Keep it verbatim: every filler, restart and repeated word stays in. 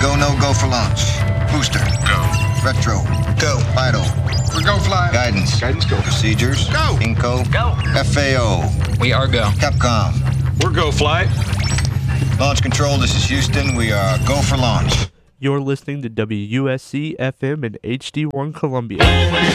Go, no go for launch. Booster. Go. Retro. Go. Vital. We're go fly. Guidance. Guidance go. Procedures. Go. Inco. Go. F A O. We are go. Capcom. We're go fly. Launch control, this is Houston. We are go for launch. You're listening to W U S C F M and H D one Columbia.